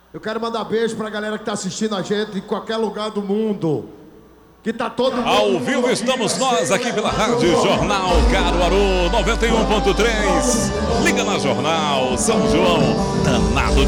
Eu quero mandar beijo pra galera que tá assistindo a gente em qualquer lugar do mundo. Que tá todo mundo. Ao vivo estamos nós aqui pela Rádio Jornal Caruaru 91.3. Liga na Jornal São João, danado